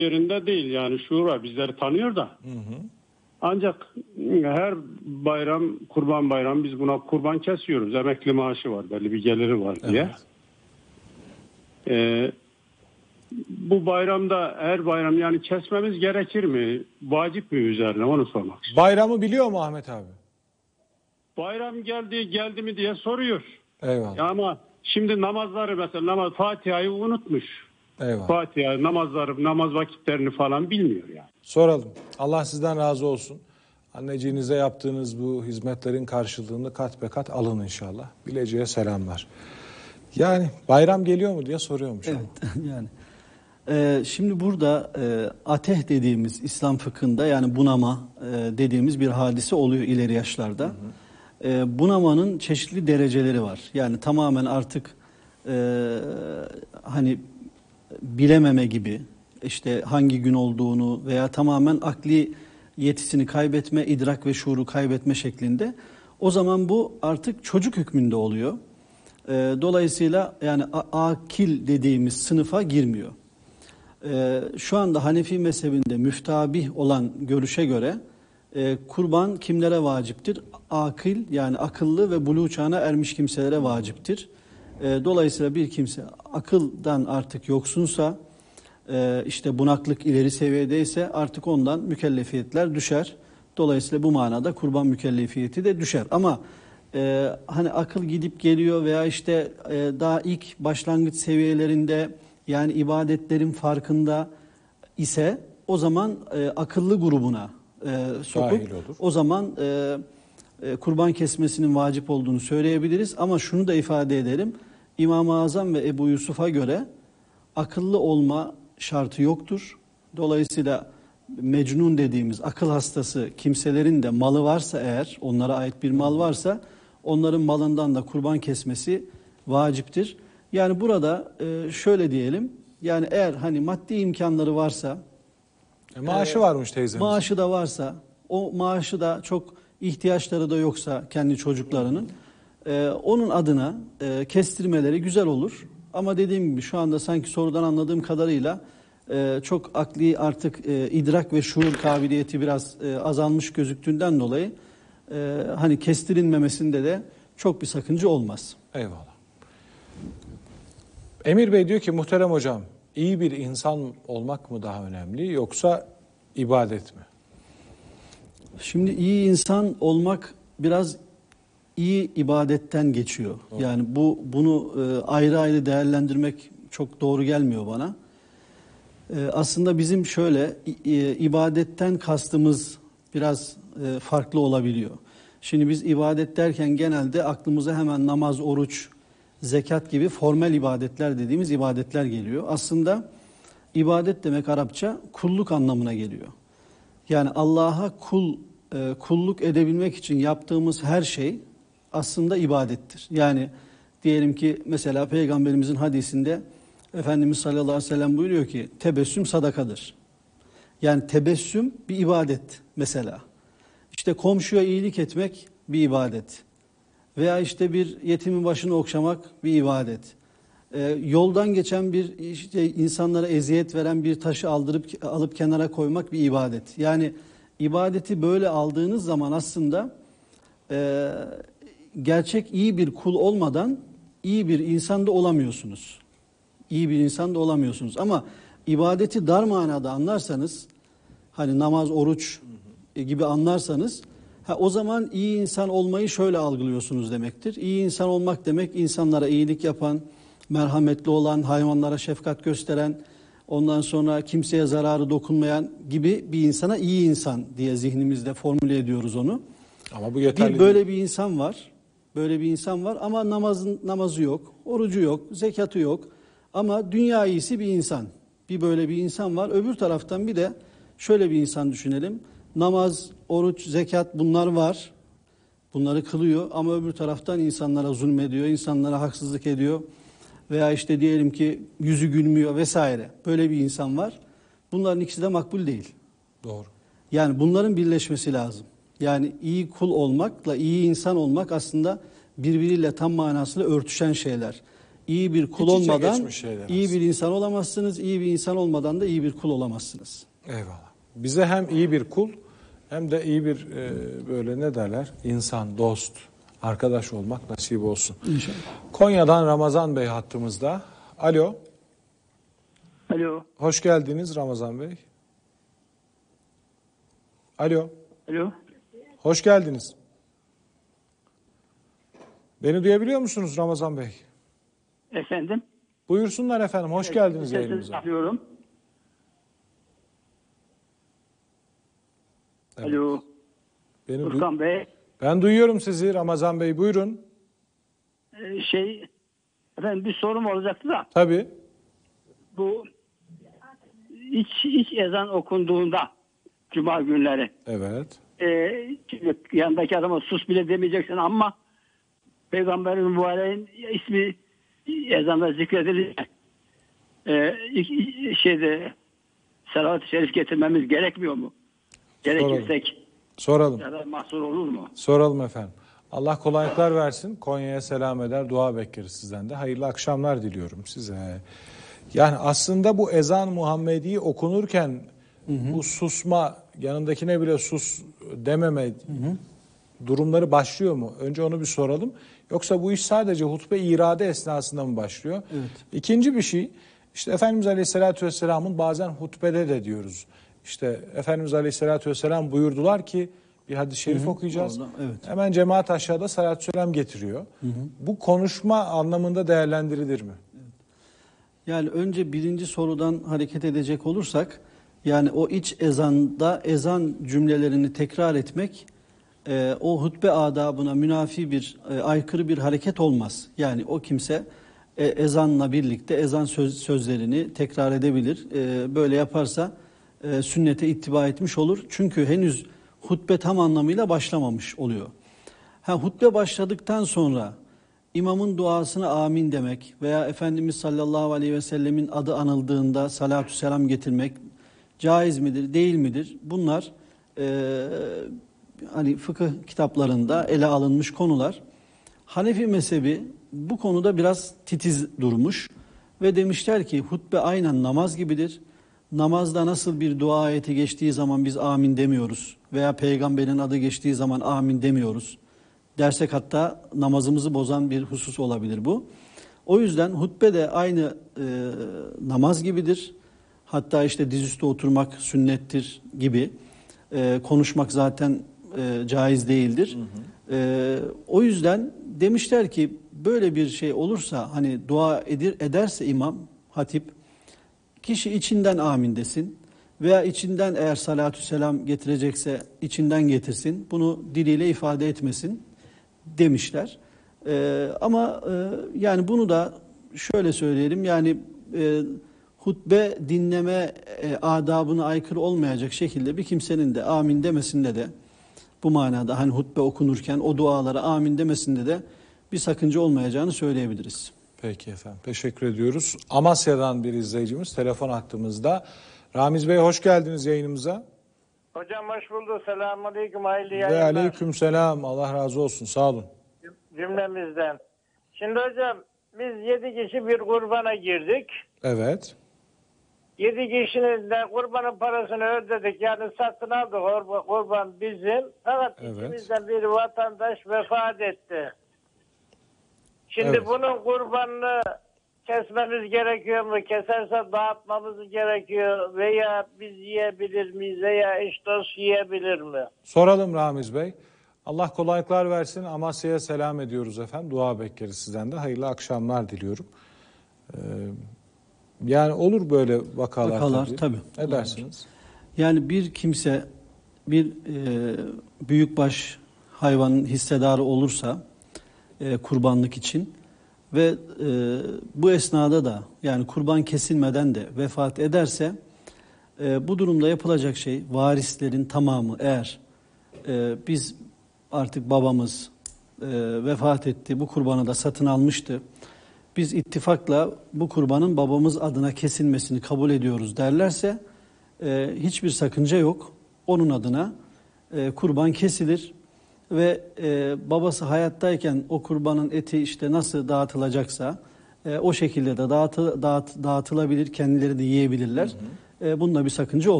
yerinde değil. Yani şuur var, bizleri tanıyor da. Ancak her bayram, kurban bayramı biz buna kurban kesiyoruz. Emekli maaşı var, belli bir geliri var diye. Evet. Bu bayramda, her bayram yani kesmemiz gerekir mi? Vacip mi üzerine, onu sormak istiyorum. Bayramı biliyor mu Ahmet abi? Bayram geldi mi diye soruyor. Eyvallah. Ama şimdi namazları mesela Fatiha'yı unutmuş. Eyvallah. Fatiha, namaz vakitlerini falan bilmiyor yani. Soralım. Allah sizden razı olsun. Anneciğinize yaptığınız bu hizmetlerin karşılığını kat be kat alın inşallah. Bilecik'e selamlar. Yani bayram geliyor mu diye soruyormuş. Evet yani. Şimdi burada ateh dediğimiz İslam fıkhında, yani bunama dediğimiz bir hadise oluyor ileri yaşlarda. Bunamanın çeşitli dereceleri var. Yani tamamen artık hani bilememe gibi, işte hangi gün olduğunu veya tamamen akli yetisini kaybetme, idrak ve şuuru kaybetme şeklinde. O zaman bu artık çocuk hükmünde oluyor. Dolayısıyla yani akil dediğimiz sınıfa girmiyor. Şu anda Hanefi mezhebinde müftabih olan görüşe göre kurban kimlere vaciptir? Akil, yani akıllı ve buluğ çağına ermiş kimselere vaciptir. Dolayısıyla bir kimse akıldan artık yoksunsa, işte bunaklık ileri seviyedeyse artık ondan mükellefiyetler düşer. Dolayısıyla bu manada kurban mükellefiyeti de düşer. Ama hani akıl gidip geliyor veya işte daha ilk başlangıç seviyelerinde, yani ibadetlerin farkında ise o zaman akıllı grubuna sokup o zaman kurban kesmesinin vacip olduğunu söyleyebiliriz. Ama şunu da ifade edelim. İmam-ı Azam ve Ebu Yusuf'a göre akıllı olma şartı yoktur. Dolayısıyla mecnun dediğimiz akıl hastası kimselerin de malı varsa, eğer onlara ait bir mal varsa, onların malından da kurban kesmesi vaciptir. Yani burada şöyle diyelim, yani eğer hani maddi imkanları varsa, maaşı varmış teyzemiz. Maaşı da varsa, o maaşı da çok ihtiyaçları da yoksa kendi çocuklarının, onun adına kestirmeleri güzel olur. Ama dediğim gibi şu anda sanki sorudan anladığım kadarıyla çok akli artık idrak ve şuur kabiliyeti biraz azalmış gözüktüğünden dolayı hani kestirilmemesinde de çok bir sakınca olmaz. Eyvallah. Emir Bey diyor ki, muhterem hocam, iyi bir insan olmak mı daha önemli yoksa ibadet mi? Şimdi iyi insan olmak biraz iyi ibadetten geçiyor. Evet. Yani bunu ayrı ayrı değerlendirmek çok doğru gelmiyor bana. Aslında bizim şöyle ibadetten kastımız biraz farklı olabiliyor. Şimdi biz ibadet derken genelde aklımıza hemen namaz, oruç, zekat gibi formel ibadetler dediğimiz ibadetler geliyor. Aslında ibadet demek Arapça kulluk anlamına geliyor. Yani Allah'a kulluk edebilmek için yaptığımız her şey aslında ibadettir. Yani diyelim ki mesela Peygamberimizin hadisinde Efendimiz sallallahu aleyhi ve sellem buyuruyor ki tebessüm sadakadır. Yani tebessüm bir ibadet mesela. İşte komşuya iyilik etmek bir ibadet. Veya işte bir yetimin başını okşamak bir ibadet. Yoldan geçen bir işte insanlara eziyet veren bir taşı alıp kenara koymak bir ibadet. Yani ibadeti böyle aldığınız zaman aslında gerçek iyi bir kul olmadan iyi bir insan da olamıyorsunuz. İyi bir insan da olamıyorsunuz. Ama ibadeti dar manada anlarsanız, hani namaz, oruç gibi anlarsanız, o zaman iyi insan olmayı şöyle algılıyorsunuz demektir. İyi insan olmak demek insanlara iyilik yapan, merhametli olan, hayvanlara şefkat gösteren, ondan sonra kimseye zararı dokunmayan gibi bir insana iyi insan diye zihnimizde formüle ediyoruz onu. Ama bu yeterli böyle bir insan var. Böyle bir insan var ama namazı yok, orucu yok, zekatı yok. Ama dünya iyisi bir insan. Böyle bir insan var. Öbür taraftan bir de şöyle bir insan düşünelim. Namaz, oruç, zekat bunlar var. Bunları kılıyor ama öbür taraftan insanlara zulmediyor, insanlara haksızlık ediyor. Veya işte diyelim ki yüzü gülmüyor vesaire. Böyle bir insan var. Bunların ikisi de makbul değil. Doğru. Yani bunların birleşmesi lazım. Yani iyi kul olmakla iyi insan olmak aslında birbiriyle tam manasıyla örtüşen şeyler. İyi bir kul İç içe olmadan geçmiş şeyler iyi aslında. bir insan olamazsınız. İyi bir insan olmadan da iyi bir kul olamazsınız. Eyvallah. Bize hem iyi bir kul hem de iyi bir böyle ne derler? İnsan, dost, arkadaş olmak nasip olsun. İnşallah. Konya'dan Ramazan Bey hattımızda. Alo. Alo. Hoş geldiniz Ramazan Bey. Alo. Alo. Hoş geldiniz. Beni duyabiliyor musunuz Ramazan Bey? Efendim. Buyursunlar efendim. Hoş geldiniz yayınımıza. Yapıyorum. Evet. Alo. Beni Furkan Bey. Ben duyuyorum sizi Ramazan Bey. Buyurun. Efendim bir sorum olacaktı da Tabii. bu iç ezan okunduğunda Cuma günleri Evet. yanındaki adama sus bile demeyeceksin ama Peygamberin mübareğin ismi ezanda zikredilecek. Salavat-ı şerif getirmemiz gerekmiyor mu? Gerekirsek Soralım. ya da mahsur olur mu? Soralım efendim. Allah kolaylıklar versin. Konya'ya selam eder. Dua bekleriz sizden de. Hayırlı akşamlar diliyorum size. Yani aslında bu ezan Muhammedi okunurken bu susma, yanındakine bile sus dememe durumları başlıyor mu? Önce onu bir soralım. Yoksa bu iş sadece hutbe irade esnasında mı başlıyor? Evet. İkinci bir şey, işte Efendimiz Aleyhisselatü Vesselam'ın bazen hutbede de diyoruz. İşte Efendimiz Aleyhisselatü Vesselam buyurdular ki bir hadis-i şerif okuyacağız. Orada, evet. Hemen cemaat aşağıda salatü selam getiriyor. Bu konuşma anlamında değerlendirilir mi? Yani önce birinci sorudan hareket edecek olursak, yani o iç ezanda ezan cümlelerini tekrar etmek o hutbe adabına münafi bir aykırı bir hareket olmaz. Yani o kimse ezanla birlikte ezan sözlerini tekrar edebilir. Böyle yaparsa sünnete ittiba etmiş olur. Çünkü henüz hutbe tam anlamıyla başlamamış oluyor. Hutbe başladıktan sonra imamın duasına amin demek veya Efendimiz sallallahu aleyhi ve sellemin adı anıldığında salatü selam getirmek caiz midir, değil midir? Bunlar hani fıkıh kitaplarında ele alınmış konular. Hanefi mezhebi bu konuda biraz titiz durmuş ve demişler ki hutbe aynen namaz gibidir. Namazda nasıl bir dua ayeti geçtiği zaman biz amin demiyoruz veya peygamberin adı geçtiği zaman amin demiyoruz dersek hatta namazımızı bozan bir husus olabilir bu. O yüzden hutbe de aynı namaz gibidir. Hatta işte dizüstü oturmak sünnettir gibi. Konuşmak zaten caiz değildir. O yüzden demişler ki böyle bir şey olursa hani dua ederse imam, hatip, kişi içinden amin desin veya içinden eğer salatü selam getirecekse içinden getirsin. Bunu diliyle ifade etmesin demişler. Ama yani bunu da şöyle söyleyelim, yani hutbe dinleme adabına aykırı olmayacak şekilde bir kimsenin de amin demesinde de bu manada hani hutbe okunurken o dualara amin demesinde de bir sakınca olmayacağını söyleyebiliriz. Peki efendim. Teşekkür ediyoruz. Amasya'dan bir izleyicimiz telefon hattımızda. Ramiz Bey hoş geldiniz yayınımıza. Hocam hoş bulduk. Selamünaleyküm. Hayırlı Ve yayınlar. aleyküm selam. Allah razı olsun. Sağ olun. Cümlemizden. Şimdi hocam biz 7 kişi bir kurbana girdik. Evet. 7 kişinin de kurbanın parasını ödedik. Yani satın aldık. Kurban bizim. Fakat Evet. içimizden bir vatandaş vefat etti. Şimdi Evet. bunun kurbanını kesmemiz gerekiyor mu? Keserse dağıtmamız gerekiyor. Veya biz yiyebilir miyiz? Veya eş dost yiyebilir mi? Soralım Ramiz Bey. Allah kolaylıklar versin. Amasya'ya selam ediyoruz efendim. Dua bekleriz sizden de. Hayırlı akşamlar diliyorum. Yani olur böyle vakalar tabii. Ne dersiniz? Yani bir kimse bir büyükbaş hayvanın hissedarı olursa kurbanlık için ve bu esnada da yani kurban kesilmeden de vefat ederse bu durumda yapılacak şey varislerin tamamı eğer biz artık babamız vefat etti, bu kurbanı da satın almıştı, biz ittifakla bu kurbanın babamız adına kesilmesini kabul ediyoruz derlerse hiçbir sakınca yok. Onun adına kurban kesilir ve babası hayattayken o kurbanın eti işte nasıl dağıtılacaksa O şekilde de dağıtılabilir, kendileri de yiyebilirler. Bunda bir sakınca olmaz.